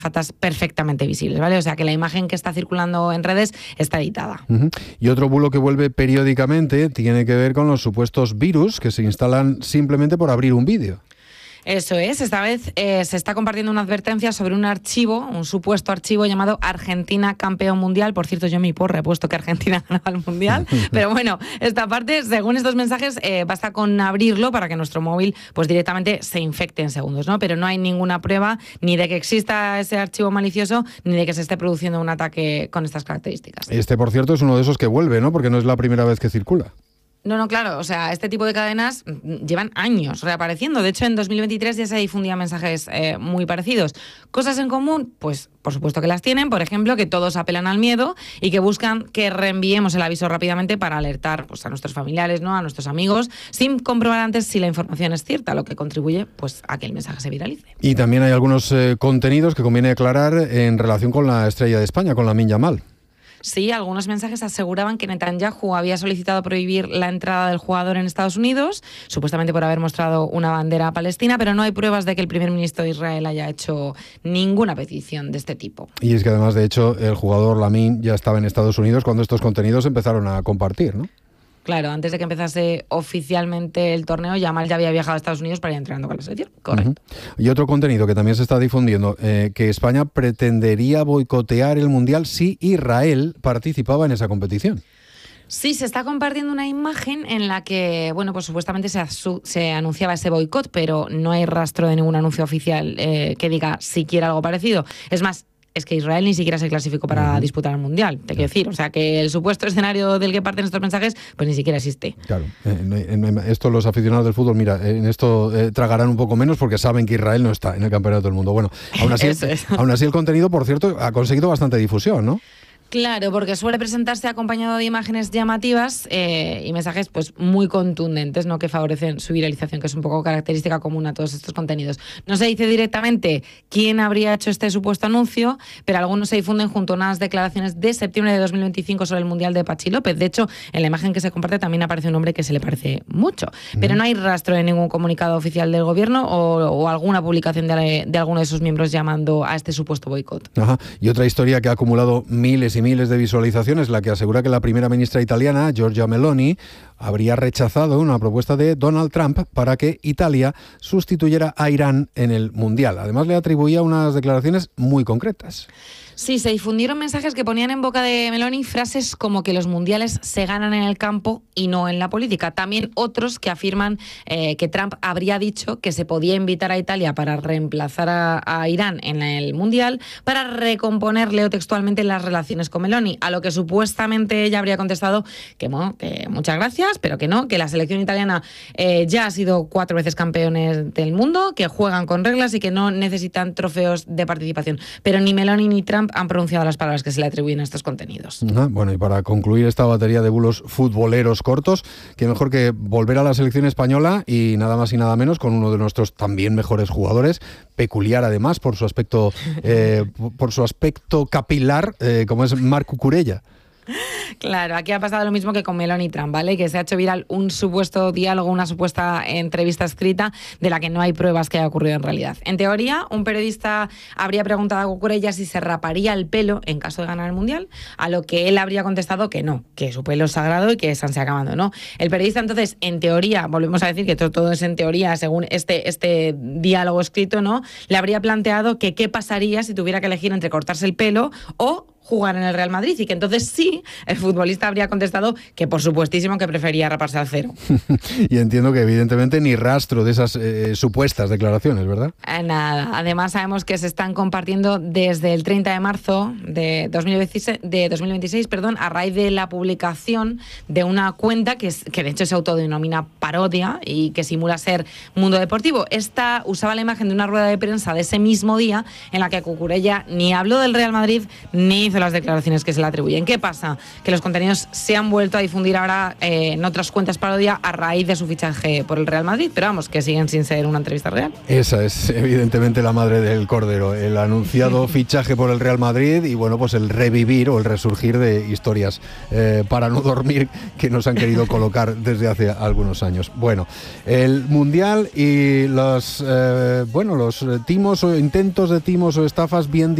gatas perfectamente visibles, ¿vale? O sea que la imagen que está circulando en redes está editada. Y otro bulo que vuelve periódicamente tiene que ver con los supuestos virus que se instalan simplemente por abrir un vídeo. Eso es, esta vez se está compartiendo una advertencia sobre un archivo, un supuesto archivo llamado Argentina Campeón Mundial. Por cierto, yo en mi porra he puesto que Argentina ganaba el Mundial, pero bueno, esta parte, según estos mensajes, basta con abrirlo para que nuestro móvil pues directamente se infecte en segundos, ¿no? Pero no hay ninguna prueba ni de que exista ese archivo malicioso, ni de que se esté produciendo un ataque con estas características. Este, por cierto, es uno de esos que vuelve, ¿no? Porque no es la primera vez que circula. No, claro, o sea, este tipo de cadenas llevan años reapareciendo. De hecho, en 2023 ya se difundían mensajes muy parecidos. ¿Cosas en común? Pues por supuesto que las tienen. Por ejemplo, que todos apelan al miedo y que buscan que reenviemos el aviso rápidamente para alertar pues, a nuestros familiares, ¿no? A nuestros amigos, sin comprobar antes si la información es cierta, lo que contribuye pues, a que el mensaje se viralice. Y también hay algunos contenidos que conviene aclarar en relación con la estrella de España, con Lamine Yamal. Sí, algunos mensajes aseguraban que Netanyahu había solicitado prohibir la entrada del jugador en Estados Unidos, supuestamente por haber mostrado una bandera palestina, pero no hay pruebas de que el primer ministro de Israel haya hecho ninguna petición de este tipo. Y es que además, de hecho, el jugador Lamine ya estaba en Estados Unidos cuando estos contenidos empezaron a compartir, ¿no? Claro, antes de que empezase oficialmente el torneo, Yamal ya había viajado a Estados Unidos para ir entrenando con la selección. Correcto. Y otro contenido que también se está difundiendo, que España pretendería boicotear el Mundial si Israel participaba en esa competición. Sí, se está compartiendo una imagen en la que, bueno, pues supuestamente se anunciaba ese boicot, pero no hay rastro de ningún anuncio oficial que diga siquiera algo parecido. Es más, es que Israel ni siquiera se clasificó para disputar el Mundial, te quiero decir. O sea, que el supuesto escenario del que parten estos mensajes, pues ni siquiera existe. Claro. Esto los aficionados del fútbol, mira, en esto tragarán un poco menos porque saben que Israel no está en el Campeonato del Mundo. Bueno, aún así el contenido, por cierto, ha conseguido bastante difusión, ¿no? Claro, porque suele presentarse acompañado de imágenes llamativas y mensajes pues muy contundentes, ¿no? Que favorecen su viralización, que es un poco característica común a todos estos contenidos. No se dice directamente quién habría hecho este supuesto anuncio, pero algunos se difunden junto a unas declaraciones de septiembre de 2025 sobre el Mundial de Pachi López. De hecho, en la imagen que se comparte también aparece un nombre que se le parece mucho, pero no hay rastro de ningún comunicado oficial del gobierno o alguna publicación de alguno de sus miembros llamando a este supuesto boicot. Ajá. Y otra historia que ha acumulado miles y miles de visualizaciones, la que asegura que la primera ministra italiana, Giorgia Meloni, habría rechazado una propuesta de Donald Trump para que Italia sustituyera a Irán en el Mundial. Además, le atribuía unas declaraciones muy concretas. Sí, se difundieron mensajes que ponían en boca de Meloni frases como que los mundiales se ganan en el campo y no en la política. También otros que afirman que Trump habría dicho que se podía invitar a Italia para reemplazar a Irán en el mundial para recomponer, leo textualmente, las relaciones con Meloni, a lo que supuestamente ella habría contestado que, bueno, que muchas gracias, pero que no, que la selección italiana ya ha sido 4 veces campeones del mundo, que juegan con reglas y que no necesitan trofeos de participación. Pero ni Meloni ni Trump han pronunciado las palabras que se le atribuyen a estos contenidos. Bueno, y para concluir esta batería de bulos futboleros cortos, que mejor que volver a la selección española y nada más y nada menos con uno de nuestros también mejores jugadores, peculiar además por su aspecto capilar, como es Marc Cucurella. Claro, aquí ha pasado lo mismo que con Meloni y Trump, ¿vale? Que se ha hecho viral un supuesto diálogo, una supuesta entrevista escrita de la que no hay pruebas que haya ocurrido en realidad. En teoría, un periodista habría preguntado a Cucurella si se raparía el pelo en caso de ganar el Mundial, a lo que él habría contestado que no, que su pelo es sagrado y que se acabando, ¿no? El periodista entonces, en teoría, volvemos a decir que todo es en teoría, según este diálogo escrito, ¿no? Le habría planteado que qué pasaría si tuviera que elegir entre cortarse el pelo o jugar en el Real Madrid, y que entonces sí, el futbolista habría contestado que por supuestísimo que prefería raparse al cero. Y entiendo que evidentemente ni rastro de esas supuestas declaraciones, ¿verdad? Nada. Además sabemos que se están compartiendo desde el 30 de marzo de 2026, a raíz de la publicación de una cuenta que de hecho se autodenomina Parodia y que simula ser Mundo Deportivo. Esta usaba la imagen de una rueda de prensa de ese mismo día en la que Cucurella ni habló del Real Madrid ni hizo las declaraciones que se le atribuyen. ¿Qué pasa? Que los contenidos se han vuelto a difundir ahora en otras cuentas parodia a raíz de su fichaje por el Real Madrid, pero vamos, que siguen sin ser una entrevista real. Esa es evidentemente la madre del cordero, el anunciado fichaje por el Real Madrid y bueno, pues el revivir o el resurgir de historias para no dormir que nos han querido colocar desde hace algunos años. Bueno, el Mundial y los timos o intentos de timos o estafas bien